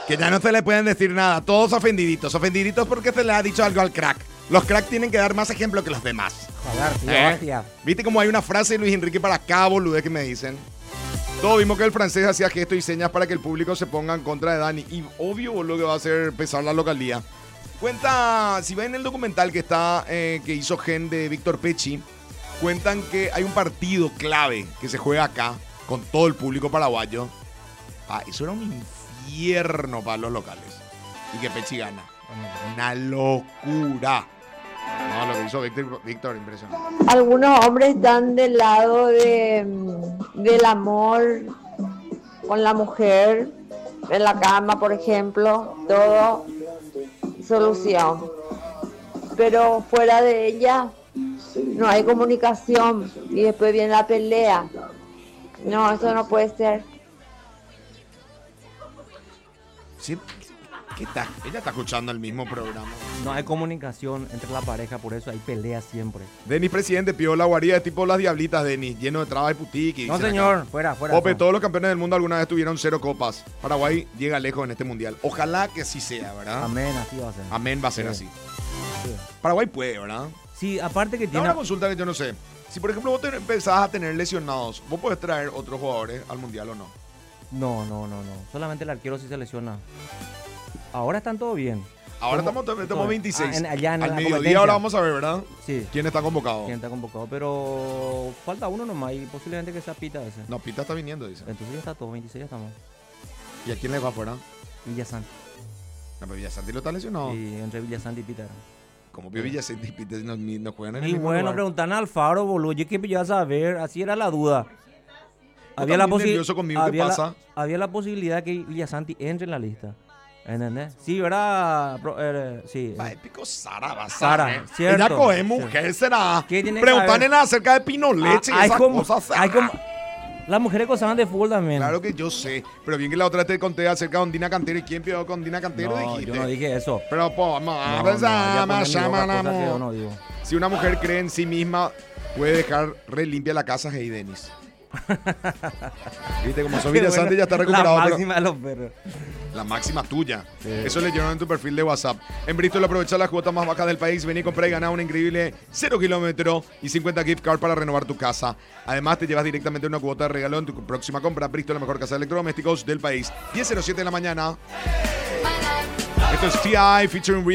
Que ya no se le pueden decir nada. Todos ofendiditos. Ofendiditos porque se le ha dicho algo al crack. Los cracks tienen que dar más ejemplo que los demás. Joder, tío. ¿Viste cómo hay una frase de Luis Enrique para acá, boludez, que me dicen? Todos vimos que el francés hacía gestos y señas para que el público se ponga en contra de Dani. Y obvio, boludo, que va a hacer pesar la localía. Cuenta, si ven el documental que está, que hizo Gen de Víctor Pecci, cuentan que hay un partido clave que se juega acá con todo el público paraguayo. Eso era un infierno para los locales. Y que Pecci gana. Una locura. No, lo que hizo Víctor, impresionante. Algunos hombres están del lado del amor con la mujer, en la cama, por ejemplo, todo solución. Pero fuera de ella no hay comunicación y después viene la pelea. No, eso no puede ser. Sí. Ella está escuchando el mismo programa. No hay comunicación entre la pareja, por eso hay peleas siempre. Denis, presidente, pidió la guarida de tipo las diablitas, Denis, lleno de trabas y putique. No, señor, fuera. Pope, todos los campeones del mundo alguna vez tuvieron 0 copas. Paraguay llega lejos en este mundial. Ojalá que así sea, ¿verdad? Amén, así va a ser. Amén, va a ser así. Sí. Paraguay puede, ¿verdad? Sí, aparte que No, tiene... una consulta que yo no sé. Si, por ejemplo, vos empezás a tener lesionados, ¿vos podés traer otros jugadores al mundial o no? No. Solamente el arquero sí se lesiona. Ahora están todo bien. Ahora estamos 26. Allá en al la mediodía competencia. ahora vamos a ver, ¿verdad? Sí. ¿Quién está convocado? ¿Quién está convocado? Pero falta uno nomás y posiblemente que sea Pita ese. No, Pita está viniendo, dice. Entonces ya está todo, 26 ya estamos. ¿Y a quién le va afuera? Villasanti. No, pero Villasanti lo está lesionado. Y entre Villasanti y Pita era. Como vio Villasanti y Pita no juegan en el Y mismo bueno, lugar. preguntan a Alfaro, boludo. Yo que ya saber, así era la duda. Había la nervioso conmigo, ¿qué pasa? Había la posibilidad que Villasanti entre en la lista. ¿Entendés? Sí, ¿verdad? Sí. Va épico Sara, Sara, cierto. Ella coge mujer, será. ¿Qué tiene que Preguntan haber? acerca de Pino Leche y hay esas como, cosas. hay como... Las mujeres gozaban de fútbol también. Claro que yo sé. Pero bien que la otra vez te conté acerca de Ondina Cantero. ¿Y quién pidió con Ondina Cantero? No, Dijiste. yo no dije eso. Pero, pues, si una mujer cree en sí misma, puede dejar re limpia la casa, hey, Denis. Viste, como Sofía Santos ya está recuperado. La máxima de los perros. La máxima tuya. Sí. Eso leyeron en tu perfil de WhatsApp. En Bristol aprovecha las cuotas más bajas del país. Vení, comprá y ganá un increíble 0 kilómetros y 50 gift card para renovar tu casa. Además, te llevas directamente una cuota de regalo en tu próxima compra. Bristol, la mejor casa de electrodomésticos del país. 10:07 de la mañana. Esto es T.I. featuring